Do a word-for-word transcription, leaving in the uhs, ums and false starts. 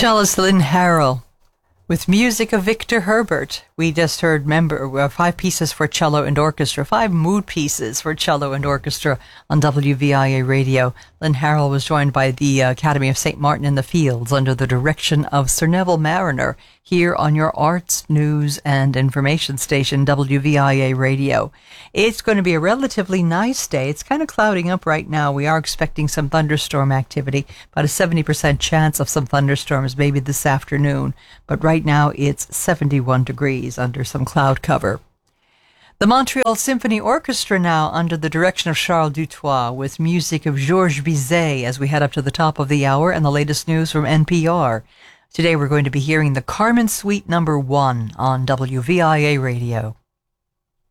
Cellist Lynn Harrell with music of Victor Herbert. We just heard member uh, five pieces for cello and orchestra, five mood pieces for cello and orchestra on W V I A Radio. Lynn Harrell was joined by the uh, Academy of Saint Martin in the Fields under the direction of Sir Neville Mariner here on your arts, news and information station, W V I A Radio. It's going to be a relatively nice day. It's kind of clouding up right now. We are expecting some thunderstorm activity, about a seventy percent chance of some thunderstorms maybe this afternoon. But right now it's seventy-one degrees under some cloud cover. The Montreal Symphony Orchestra now under the direction of Charles Dutoit with music of Georges Bizet as we head up to the top of the hour and the latest news from N P R. Today we're going to be hearing the Carmen Suite number one on W V I A Radio.